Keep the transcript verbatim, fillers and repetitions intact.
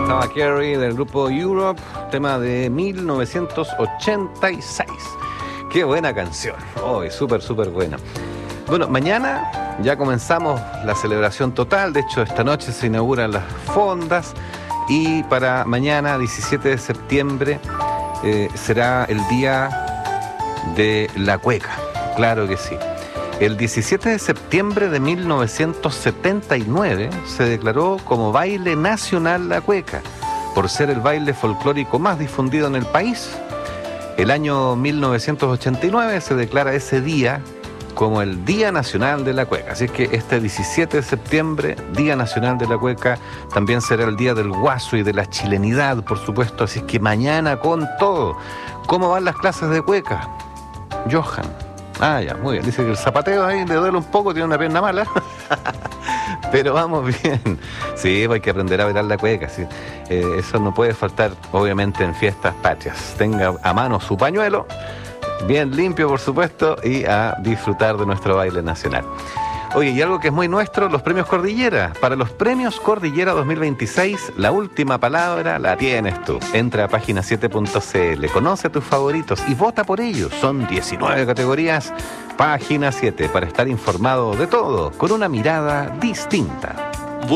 Mariah Carey del grupo Europe, tema de mil novecientos ochenta y seis. Qué buena canción, oh, súper, súper buena. Bueno, mañana ya comenzamos la celebración total, de hecho esta noche se inauguran las fondas y para mañana, diecisiete de septiembre, eh, será el día de la cueca, claro que sí. El diecisiete de septiembre de mil novecientos setenta y nueve se declaró como baile nacional la cueca, por ser el baile folclórico más difundido en el país. El año mil novecientos ochenta y nueve se declara ese día como el Día Nacional de la Cueca. Así que este diecisiete de septiembre, Día Nacional de la Cueca, también será el Día del Guaso y de la chilenidad, por supuesto. Así que mañana con todo. ¿Cómo van las clases de cueca, Johan? Ah, ya, muy bien. Dice que el zapateo ahí le duele un poco, tiene una pierna mala. Pero vamos bien. Sí, hay que aprender a bailar la cueca. Sí. Eh, eso no puede faltar, obviamente, en fiestas patrias. Tenga a mano su pañuelo, bien limpio, por supuesto, y a disfrutar de nuestro baile nacional. Oye, y algo que es muy nuestro, los premios Cordillera. Para los premios Cordillera dos mil veintiséis, la última palabra la tienes tú. Entra a página siete punto c l, conoce a tus favoritos y vota por ellos. Son diecinueve categorías. Página siete, para estar informado de todo, con una mirada distinta.